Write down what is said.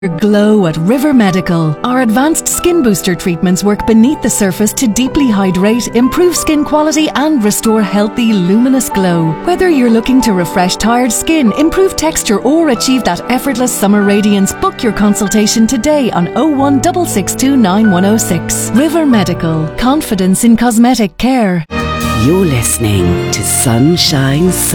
Glow at River Medical. Our advanced skin booster treatments work beneath the surface to deeply hydrate, improve skin quality and restore healthy, luminous glow. Whether you're looking to refresh tired skin, improve texture or achieve that effortless summer radiance, book your consultation today on 016629106. River Medical. Confidence in cosmetic care. You're listening to Sunshine